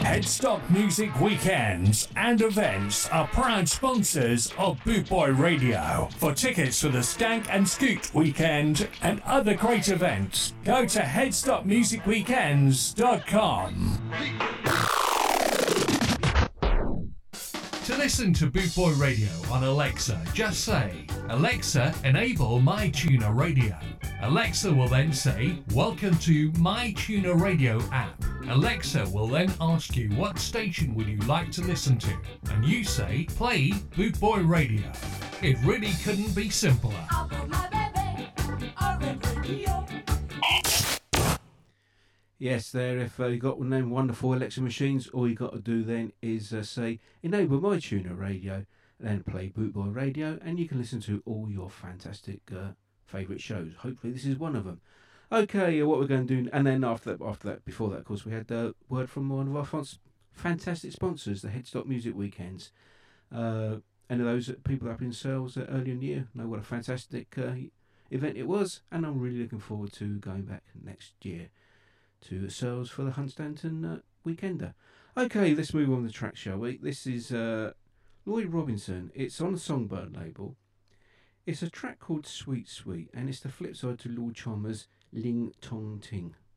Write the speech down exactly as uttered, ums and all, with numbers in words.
Headstock Music Weekends and events are proud sponsors of Boot Boy Radio. For tickets for the Stank and Scoot weekend and other great events, go to headstock music weekends dot com. To listen to Boot Boy Radio on Alexa, just say, Alexa, enable My Tuner Radio. Alexa will then say, welcome to My Tuner Radio app. Alexa will then ask you what station would you like to listen to, and you say, play Boot Boy Radio. It really couldn't be simpler. Yes, there, if uh, you've got one of them wonderful Alexa machines, all you got to do then is uh, say, enable My Tuner Radio, and then play Boot Boy Radio, and you can listen to all your fantastic uh, favourite shows. Hopefully this is one of them. Okay, uh, what we're going to do, and then after that, after that, before that, of course, we had a uh, word from one of our f- fantastic sponsors, the Headstock Music Weekends. Uh, any of those people up in sales uh, earlier in the year know what a fantastic uh, event it was, and I'm really looking forward to going back next year to sales for the Hunstanton uh, Weekender. Okay, let's move on to the track, shall we? This is uh, Lloyd Robinson. It's on the Songbird label. It's a track called Sweet Sweet, and it's the flip side to Lord Chalmers' Ling Tong Ting.